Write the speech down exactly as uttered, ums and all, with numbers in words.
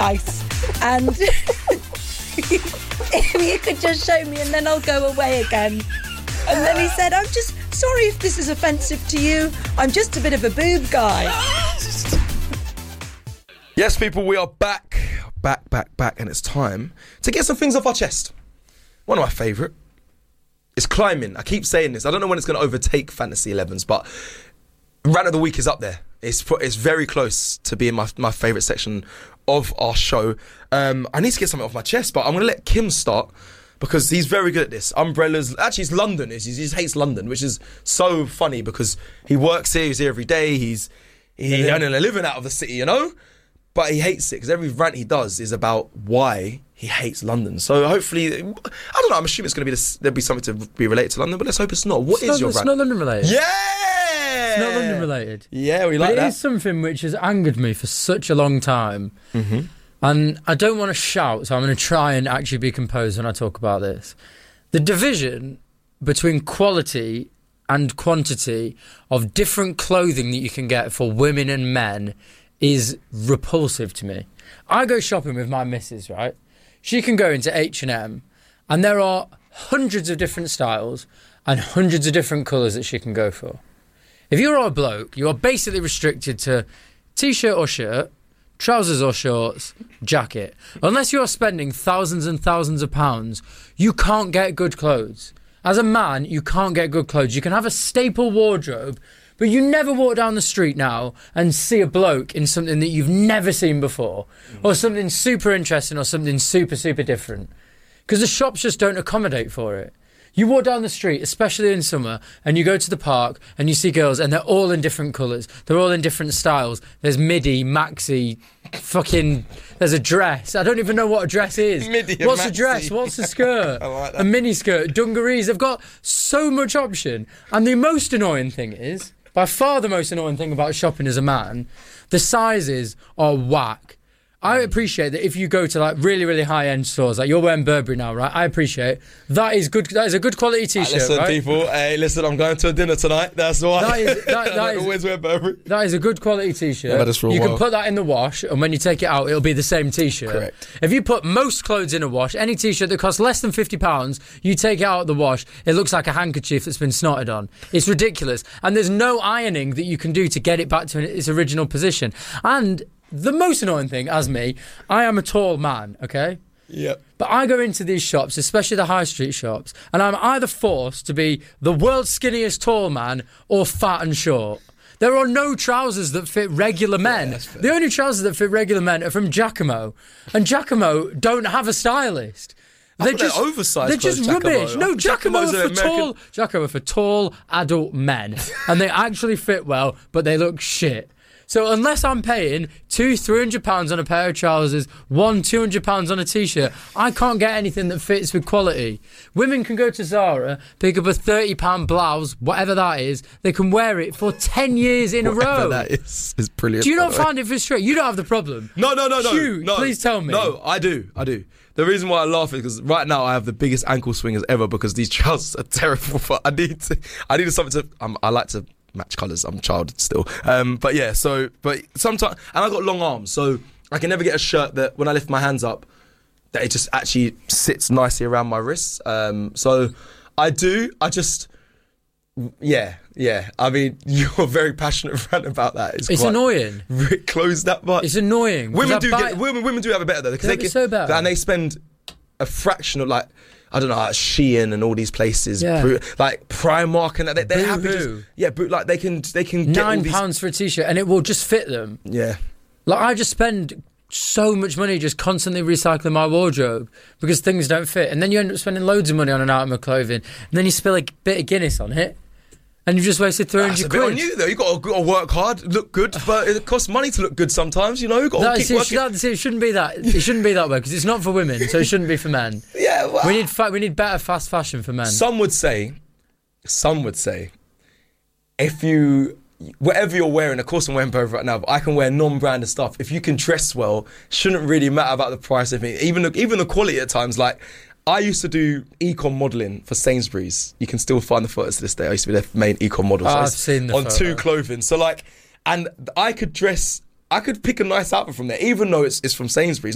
price. And if you could just show me and then I'll go away again. And then he said, I'm just sorry if this is offensive to you. I'm just a bit of a boob guy. Yes, people, we are back, back, back, back, and it's time to get some things off our chest. One of my favourite is climbing. I keep saying this. I don't know when it's going to overtake Fantasy elevens, but Rant of the Week is up there. It's it's very close to being my my favourite section of our show. Um, I need to get something off my chest, but I'm going to let Kim start because he's very good at this. Umbrellas. Actually, it's London. He just hates London, which is so funny because he works here. He's here every day. He's he's earning a living out of the city, you know? But he hates it because every rant he does is about why he hates London. So hopefully, I don't know, I'm assuming it's going to be this, there'll be something to be related to London, but let's hope it's not. What it's is not, your it's rant? It's not London related. Yeah! It's not London related. Yeah, we like but that. It is something which has angered me for such a long time. Mm-hmm. And I don't want to shout, so I'm going to try and actually be composed when I talk about this. The division between quality and quantity of different clothing that you can get for women and men is repulsive to me. I go shopping with my missus, right? She can go into H and M and there are hundreds of different styles and hundreds of different colours that she can go for. If you're a bloke, you are basically restricted to t-shirt or shirt, trousers or shorts, jacket. Unless you're spending thousands and thousands of pounds, you can't get good clothes. As a man, you can't get good clothes. You can have a staple wardrobe, but you never walk down the street now and see a bloke in something that you've never seen before, or something super interesting or something super, super different. Because the shops just don't accommodate for it. You walk down the street, especially in summer, and you go to the park and you see girls and they're all in different colours. They're all in different styles. There's midi, maxi, fucking... There's a dress. I don't even know what a dress is. Midi and What's maxi. a dress? What's a skirt? I like that. A mini skirt, dungarees. They've got so much option. And the most annoying thing is, by far the most annoying thing about shopping as a man, the sizes are whack. I appreciate that if you go to like really, really high-end stores, like you're wearing Burberry now, right? I appreciate that is good. That is a good quality T-shirt, Right, listen, right? people. Hey, listen, I'm going to a dinner tonight. That's why. That is- that- that I is- always wear Burberry. That is a good quality T-shirt. I've had this for a you while. can put that in the wash, and when you take it out, it'll be the same T-shirt. Correct. If you put most clothes in a wash, any T-shirt that costs less than fifty pounds, you take it out of the wash, it looks like a handkerchief that's been snotted on. It's ridiculous. And there's no ironing that you can do to get it back to its original position. And the most annoying thing, as me, I am a tall man, okay? Yep. But I go into these shops, especially the high street shops, and I'm either forced to be the world's skinniest tall man or fat and short. There are no trousers that fit regular men. Yeah, that's fair. The only trousers that fit regular men are from Giacomo. And Giacomo don't have a stylist. I thought they're oversized They're just clothes, Giacomo. rubbish. I No, thought Giacomo are Giacomo's for an American- tall. Giacomo are for tall adult men, and they actually fit well, but they look shit. So unless I'm paying two, three hundred pounds on a pair of trousers, one, two hundred pounds on a t-shirt, I can't get anything that fits with quality. Women can go to Zara, pick up a thirty pound blouse, whatever that is. They can wear it for ten years in Whatever a row. that is, is brilliant. Do you by not the way. find it frustrating? You don't have the problem. No, no, no, no. Hugh, no. please tell me. No, I do. I do. The reason why I laugh is because right now I have the biggest ankle swingers ever because these trousers are terrible. But I need to. I need something to. Um, I like to match colours. I'm a child still. Um, but yeah. So, but sometimes, and I got long arms, so I can never get a shirt that when I lift my hands up, that it just actually sits nicely around my wrists. Um, so I do. I just. Yeah, yeah. I mean, you're very passionate Fran, about that. It's, It's quite annoying. close that much. It's annoying. Women because do I buy- get women. Women do have it better though. Because They they have it get, so better. and they spend a fraction of like I don't know, like Shein and all these places, Yeah. Bru- like Primark and that. They, they're happy. Boohoo. Just, yeah, but like they can they can get all Nine these. pounds for a t-shirt, and it will just fit them. Yeah, Like, I just spend so much money just constantly recycling my wardrobe because things don't fit. And then you end up spending loads of money on an item of clothing. And then you spill a bit of Guinness on it. And you've just wasted three that's hundred a bit quid. on you though. You got to work hard, look good, but it costs money to look good sometimes. You know, you got to That keep is, it, working. that, it shouldn't be that. It shouldn't be that way because it's not for women, so it shouldn't be for men. Yeah, well, We need fa- we need better fast fashion for men. Some would say, some would say, if you, whatever you're wearing, of course I'm wearing Burberry right now, but I can wear non-branded stuff. If you can dress well, shouldn't really matter about the price of it. Even the, even the quality at times. Like, I used to do econ modelling for Sainsbury's. You can still find the photos to this day. I used to be their main econ model. Oh, So I've it's seen the on photo. two clothing. So like, and I could dress, I could pick a nice outfit from there, even though it's, it's from Sainsbury's.